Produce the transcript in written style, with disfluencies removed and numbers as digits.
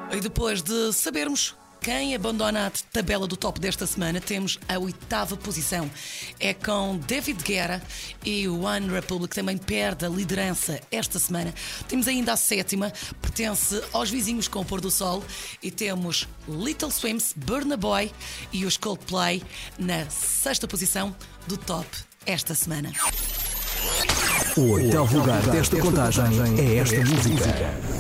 E depois de sabermos quem abandona a tabela do top desta semana, temos a 8ª posição. É com David Guetta e o One Republic, também perde a liderança esta semana. Temos ainda a 7ª, pertence aos vizinhos com o pôr do sol. E temos Little Swims, Burna Boy e os Coldplay na 6ª posição do top esta semana. O 8º lugar desta contagem é esta música.